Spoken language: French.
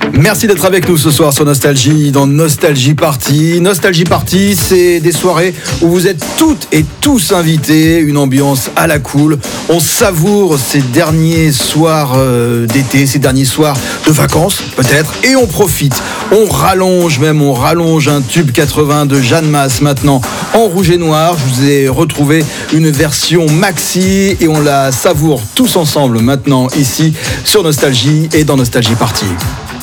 Merci d'être avec nous ce soir sur Nostalgie, dans Nostalgie Party. Nostalgie Party, c'est des soirées où vous êtes toutes et tous invités, une ambiance à la cool. On savoure ces derniers soirs d'été, ces derniers soirs de vacances peut-être, et on profite. On rallonge un tube 80 de Jeanne Masse maintenant en rouge et noir. Je vous ai retrouvé une version maxi et on la savoure tous ensemble maintenant ici sur Nostalgie et dans Nostalgie Party.